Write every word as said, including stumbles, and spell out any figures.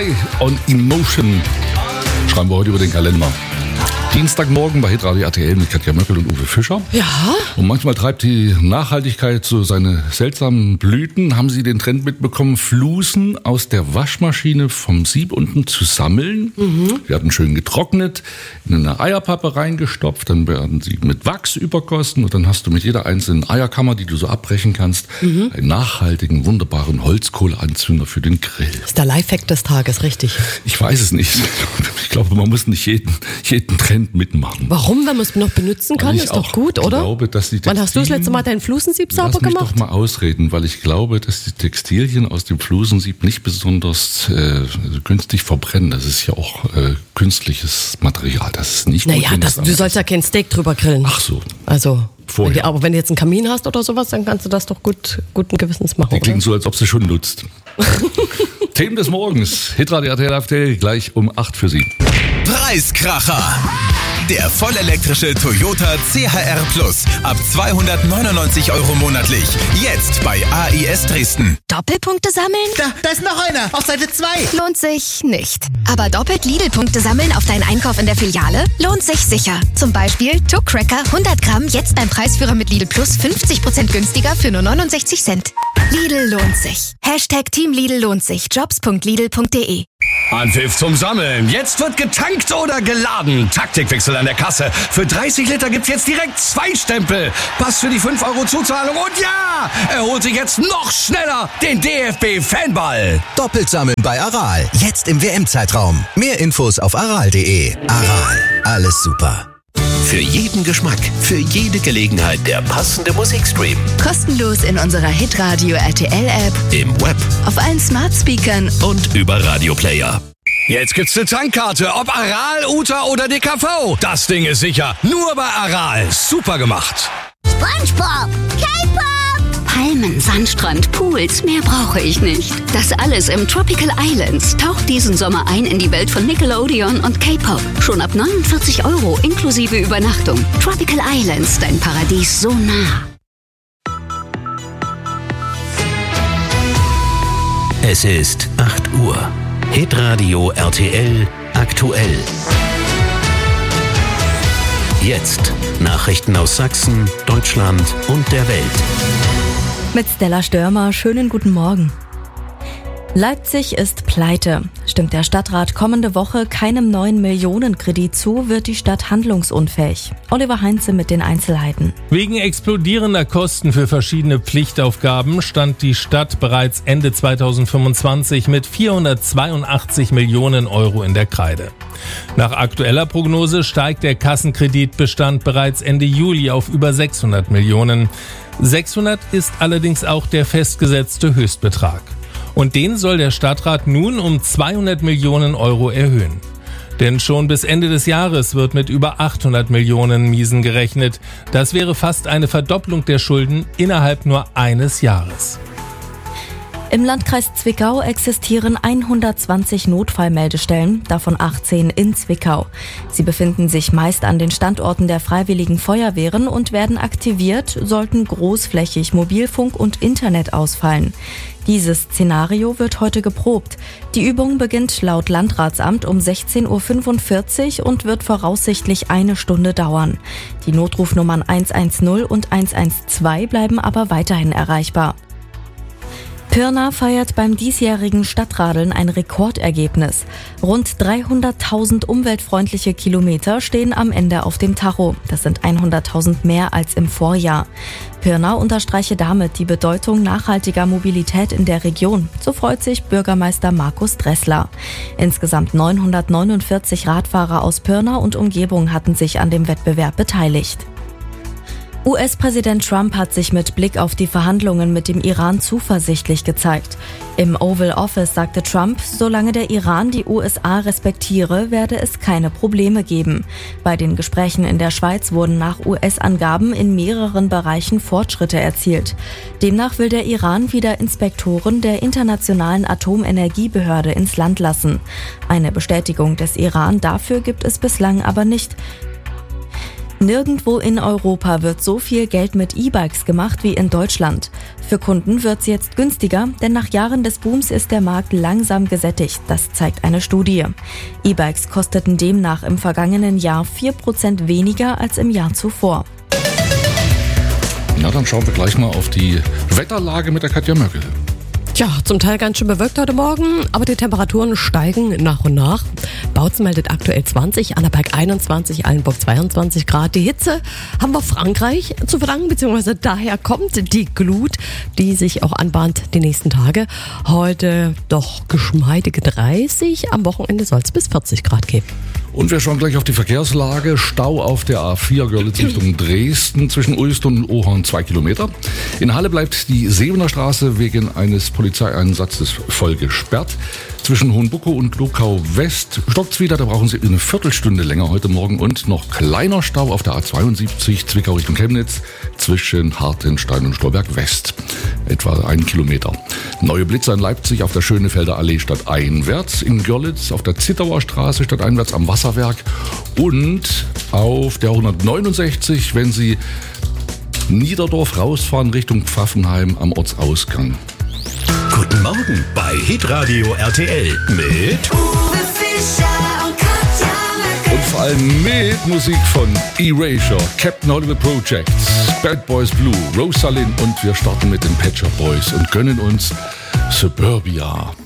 High on Emotion. Schreiben wir heute über den Kalender. Dienstagmorgen bei Hitradio R T L mit Katja Möckel und Uwe Fischer. Ja. Und manchmal treibt die Nachhaltigkeit so seine seltsamen Blüten. Haben Sie den Trend mitbekommen, Flusen aus der Waschmaschine vom Sieb unten zu sammeln? Mhm. Die hatten schön getrocknet, in eine Eierpappe reingestopft, dann werden sie mit Wachs übergossen und dann hast du mit jeder einzelnen Eierkammer, die du so abbrechen kannst, mhm. einen nachhaltigen, wunderbaren Holzkohleanzünder für den Grill. Das ist der Lifehack des Tages, richtig? Ich weiß es nicht. Ich glaube, man muss nicht jeden, jeden Trend mitmachen. Warum, wenn man es noch benutzen kann? Ist doch gut, oder? Ich glaube, dass die Textilien, wann hast du das letzte Mal deinen Flusensieb sauber gemacht? Lass mich doch mal ausreden, weil ich glaube, dass die Textilien aus dem Flusensieb nicht besonders äh, günstig verbrennen. Das ist ja auch äh, künstliches Material. Das ist nicht naja, das, du sollst ja kein Steak drüber grillen. Ach so. Also, Vorher. Wenn du, aber wenn du jetzt einen Kamin hast oder sowas, dann kannst du das doch gut, guten Gewissens machen. Die klingt oder? so, als ob sie schon nutzt. Themen des Morgens. Hitradio R T L aktuell gleich um acht für Sie. Preiskracher. Der vollelektrische Toyota C H R Plus ab zweihundertneunundneunzig Euro monatlich. Jetzt bei A I S Dresden. Doppelpunkte sammeln? Da, da ist noch einer, auf Seite zwei. Lohnt sich nicht. Aber doppelt Lidl-Punkte sammeln auf deinen Einkauf in der Filiale lohnt sich sicher. Zum Beispiel Tuck Cracker hundert Gramm jetzt beim Preisführer mit Lidl Plus fünfzig Prozent günstiger für nur neunundsechzig Cent. Lidl lohnt sich. Hashtag Team Lidl lohnt sich. Jobs punkt lidl punkt de. Anpfiff zum Sammeln. Jetzt wird getankt oder geladen. Taktikwechsel an der Kasse. Für dreißig Liter gibt's jetzt direkt zwei Stempel. Pass für die fünf Euro Zuzahlung und ja, er holt sich jetzt noch schneller den D F B-Fanball. Doppelt sammeln bei Aral. Jetzt im W M-Zeitraum. Mehr Infos auf aral punkt de. Aral. Alles super. Für jeden Geschmack, für jede Gelegenheit der passende Musikstream. Kostenlos in unserer Hitradio R T L-App, Im Web auf allen Smart-Speakern und über Radioplayer. Jetzt gibt's eine Tankkarte, ob Aral, Uta oder D K V. Das Ding ist sicher. Nur bei Aral. Super gemacht. SpongeBob, K-Pop, Palmen, Sandstrand, Pools, mehr brauche ich nicht. Das alles im Tropical Islands. Taucht diesen Sommer ein in die Welt von Nickelodeon und K-Pop. Schon ab neunundvierzig Euro inklusive Übernachtung. Tropical Islands, dein Paradies so nah. Es ist acht Uhr. Hitradio R T L aktuell. Jetzt Nachrichten aus Sachsen, Deutschland und der Welt. Mit Stella Störmer, schönen guten Morgen. Leipzig ist pleite. Stimmt der Stadtrat kommende Woche keinem neuen Millionenkredit zu, wird die Stadt handlungsunfähig. Oliver Heinze mit den Einzelheiten. Wegen explodierender Kosten für verschiedene Pflichtaufgaben stand die Stadt bereits Ende zweitausendfünfundzwanzig mit vierhundertzweiundachtzig Millionen Euro in der Kreide. Nach aktueller Prognose steigt der Kassenkreditbestand bereits Ende Juli auf über sechshundert Millionen. sechshundert ist allerdings auch der festgesetzte Höchstbetrag. Und den soll der Stadtrat nun um zweihundert Millionen Euro erhöhen. Denn schon bis Ende des Jahres wird mit über achthundert Millionen Miesen gerechnet. Das wäre fast eine Verdopplung der Schulden innerhalb nur eines Jahres. Im Landkreis Zwickau existieren hundertzwanzig Notfallmeldestellen, davon achtzehn in Zwickau. Sie befinden sich meist an den Standorten der Freiwilligen Feuerwehren und werden aktiviert, sollten großflächig Mobilfunk und Internet ausfallen. Dieses Szenario wird heute geprobt. Die Übung beginnt laut Landratsamt um sechzehn Uhr fünfundvierzig und wird voraussichtlich eine Stunde dauern. Die Notrufnummern hundertzehn und hundertzwölf bleiben aber weiterhin erreichbar. Pirna feiert beim diesjährigen Stadtradeln ein Rekordergebnis. Rund dreihunderttausend umweltfreundliche Kilometer stehen am Ende auf dem Tacho. Das sind hunderttausend mehr als im Vorjahr. Pirna unterstreiche damit die Bedeutung nachhaltiger Mobilität in der Region. So freut sich Bürgermeister Markus Dressler. Insgesamt neunhundertneunundvierzig Radfahrer aus Pirna und Umgebung hatten sich an dem Wettbewerb beteiligt. U S-Präsident Trump hat sich mit Blick auf die Verhandlungen mit dem Iran zuversichtlich gezeigt. Im Oval Office sagte Trump, solange der Iran die U S A respektiere, werde es keine Probleme geben. Bei den Gesprächen in der Schweiz wurden nach U S-Angaben in mehreren Bereichen Fortschritte erzielt. Demnach will der Iran wieder Inspektoren der Internationalen Atomenergiebehörde ins Land lassen. Eine Bestätigung des Iran dafür gibt es bislang aber nicht. Nirgendwo in Europa wird so viel Geld mit E-Bikes gemacht wie in Deutschland. Für Kunden wird's jetzt günstiger, denn nach Jahren des Booms ist der Markt langsam gesättigt. Das zeigt eine Studie. E-Bikes kosteten demnach im vergangenen Jahr vier Prozent weniger als im Jahr zuvor. Na, dann schauen wir gleich mal auf die Wetterlage mit der Katja Möckel. Tja, zum Teil ganz schön bewölkt heute Morgen, aber die Temperaturen steigen nach und nach. Bautzen meldet aktuell zwanzig, Annaberg einundzwanzig, Eilenburg zweiundzwanzig Grad. Die Hitze haben wir Frankreich zu verdanken, beziehungsweise daher kommt die Glut, die sich auch anbahnt die nächsten Tage. Heute doch geschmeidige dreißig, am Wochenende soll es bis vierzig Grad geben. Und wir schauen gleich auf die Verkehrslage. Stau auf der A vier Görlitz Richtung Dresden zwischen Ulst und Ohorn zwei Kilometer. In Halle bleibt die Sevener Straße wegen eines Polizeieinsatzes voll gesperrt. Zwischen Hohenbuckow und Glogau West stockt's wieder, da brauchen Sie eine Viertelstunde länger heute Morgen. Und noch kleiner Stau auf der A zweiundsiebzig Zwickau Richtung Chemnitz zwischen Hartenstein und Stolberg West. Etwa einen Kilometer. Neue Blitzer in Leipzig auf der Schönefelder Allee stadteinwärts, in Görlitz auf der Zittauer Straße stadteinwärts am Wasserwerk und auf der hundertneunundsechzig, wenn Sie Niederdorf rausfahren Richtung Pfaffenheim am Ortsausgang. Guten Morgen bei Hitradio R T L mit Uwe Fischer und Katja Möckel. Und vor allem mit Musik von Erasure, Captain Hollywood Projects, Bad Boys Blue, Rosalind und wir starten mit den Pet Shop Boys und gönnen uns Suburbia.